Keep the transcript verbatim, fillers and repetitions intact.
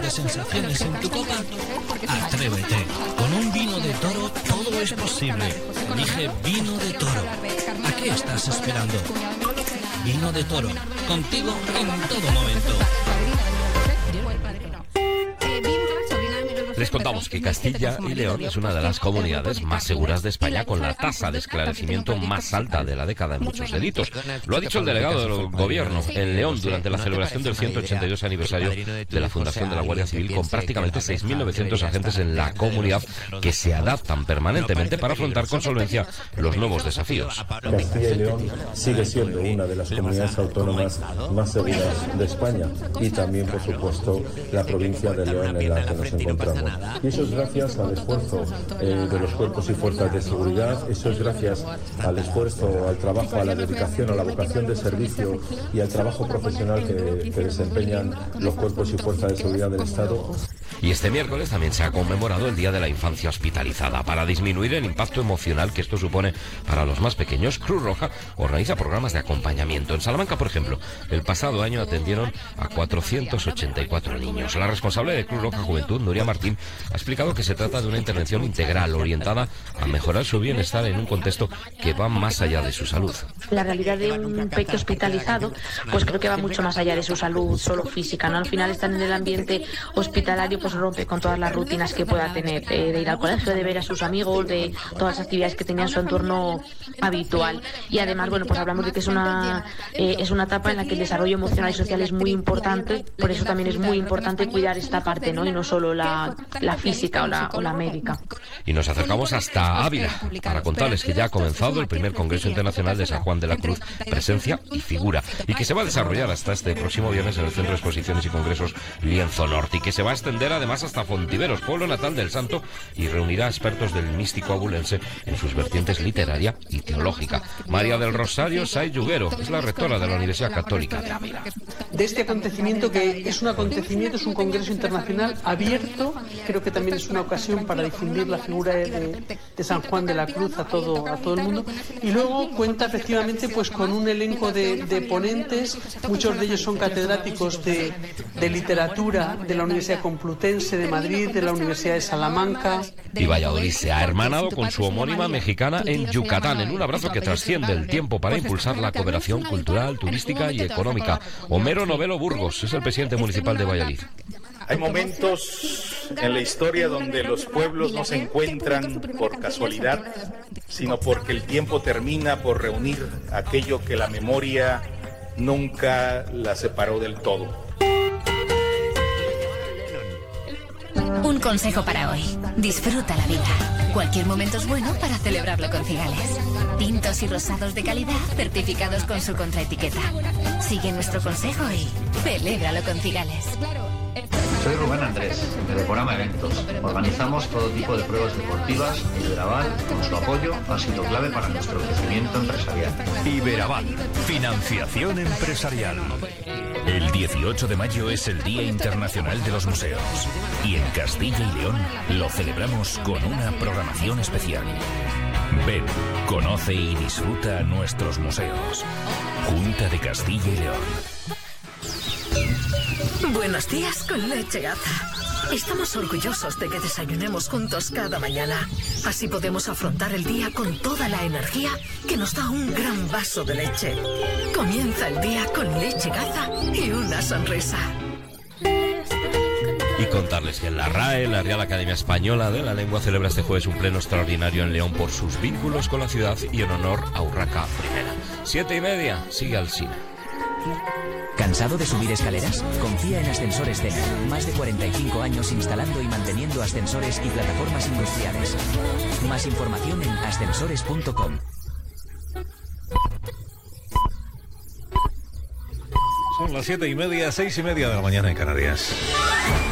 de sensaciones en tu copa? Atrévete. Con un vino de Toro todo es posible. Elige Vino de Toro. ¿A qué estás esperando? Vino de Toro. Contigo en todo momento. Les contamos que Castilla y León es una de las comunidades más seguras de España, con la tasa de esclarecimiento más alta de la década en muchos delitos. Lo ha dicho el delegado del Gobierno en León durante la celebración del ciento ochenta y dos aniversario de la fundación de la Guardia Civil, con prácticamente seis mil novecientos agentes en la comunidad que se adaptan permanentemente para afrontar con solvencia los nuevos desafíos. Castilla y León sigue siendo una de las comunidades autónomas más seguras de España, y también, por supuesto, la provincia de León en la que nos encontramos. Y eso es gracias al esfuerzo eh, de los cuerpos y fuerzas de seguridad, eso es gracias al esfuerzo, al trabajo, a la dedicación, a la vocación de servicio y al trabajo profesional que, que desempeñan los cuerpos y fuerzas de seguridad del Estado. Y este miércoles también se ha conmemorado el Día de la Infancia Hospitalizada. Para disminuir el impacto emocional que esto supone para los más pequeños, Cruz Roja organiza programas de acompañamiento. En Salamanca, por ejemplo, el pasado año atendieron a cuatrocientos ochenta y cuatro niños. La responsable de Cruz Roja Juventud, Nuria Martín, ha explicado que se trata de una intervención integral orientada a mejorar su bienestar en un contexto que va más allá de su salud. La realidad de un peque hospitalizado, pues creo que va mucho más allá de su salud solo física, ¿no? Al final, estar en el ambiente hospitalario pues rompe con todas las rutinas que pueda tener, eh, de ir al colegio, de ver a sus amigos, de todas las actividades que tenía en su entorno habitual. Y además, bueno, pues hablamos de que es una eh, es una etapa en la que el desarrollo emocional y social es muy importante, por eso también es muy importante cuidar esta parte, ¿no? Y no solo la, la física o la, o la médica. Y nos acercamos hasta Ávila para contarles que ya ha comenzado el primer Congreso Internacional de San Juan de la Cruz, Presencia y Figura, y que se va a desarrollar hasta este próximo viernes en el Centro de Exposiciones y Congresos Lienzo Norte, y que se va a extender además hasta Fontiveros, pueblo natal del santo, y reunirá a expertos del místico abulense en sus vertientes literaria y teológica. María del Rosario Saiz Yuguero es la rectora de la Universidad Católica de Ávila. De este acontecimiento, que es un acontecimiento, es un congreso internacional abierto, creo que también es una ocasión para difundir la figura de, de San Juan de la Cruz a todo, a todo el mundo, y luego cuenta efectivamente pues con un elenco de, de ponentes, muchos de ellos son catedráticos de, de literatura de la Universidad Complutense de Madrid, de la Universidad de Salamanca. Y Valladolid se ha hermanado con su homónima mexicana en Yucatán, en un abrazo que trasciende el tiempo para impulsar la cooperación cultural, turística y económica. Homero Novelo Burgos es el presidente municipal de Valladolid. Hay momentos en la historia donde los pueblos no se encuentran por casualidad, sino porque el tiempo termina por reunir aquello que la memoria nunca la separó del todo. Un consejo para hoy: disfruta la vida. Cualquier momento es bueno para celebrarlo con Cigales. Tintos y rosados de calidad, certificados con su contraetiqueta. Sigue nuestro consejo y celébralo con Cigales. Soy Rubén Andrés, de Decorama Eventos. Organizamos todo tipo de pruebas deportivas. Iberaval, con su apoyo, ha sido clave para nuestro crecimiento empresarial. Iberaval, financiación empresarial. El dieciocho de mayo es el Día Internacional de los Museos. Y en Castilla y León lo celebramos con una programación especial. Ven, conoce y disfruta nuestros museos. Junta de Castilla y León. Buenos días con Leche Gaza. Estamos orgullosos de que desayunemos juntos cada mañana. Así podemos afrontar el día con toda la energía que nos da un gran vaso de leche. Comienza el día con Leche Gaza y una sonrisa. Y contarles que en la R A E, la Real Academia Española de la Lengua, celebra este jueves un pleno extraordinario en León por sus vínculos con la ciudad y en honor a Urraca primera. Siete y media, sigue al cine. ¿Cansado de subir escaleras? Confía en Ascensores Cena. Más de cuarenta y cinco años instalando y manteniendo ascensores y plataformas industriales. Más información en ascensores punto com. Son las siete y media, seis y media de la mañana en Canarias.